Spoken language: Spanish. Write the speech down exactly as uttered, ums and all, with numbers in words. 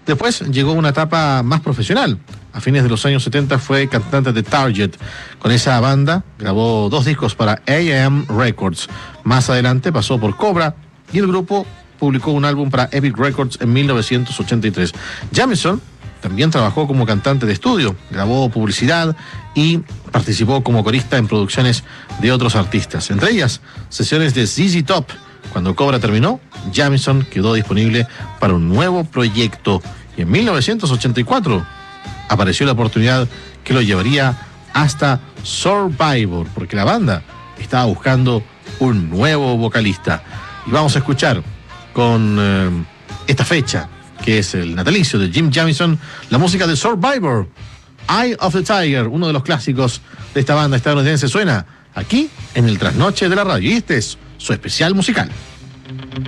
Después llegó una etapa más profesional. A fines de los años setenta fue cantante de Target. Con esa banda grabó dos discos para A M Records. Más adelante pasó por Cobra y el grupo publicó un álbum para Epic Records en mil novecientos ochenta y tres. Jamison también trabajó como cantante de estudio, grabó publicidad y participó como corista en producciones de otros artistas, entre ellas sesiones de Z Z Top. Cuando Cobra terminó, Jamison quedó disponible para un nuevo proyecto y en mil novecientos ochenta y cuatro apareció la oportunidad que lo llevaría hasta Survivor, porque la banda estaba buscando un nuevo vocalista. Y vamos a escuchar con eh, esta fecha, que es el natalicio de Jim Jamison, la música de Survivor, Eye of the Tiger, uno de los clásicos de esta banda estadounidense. Suena aquí en el Trasnoche de la Radio y este es su especial musical.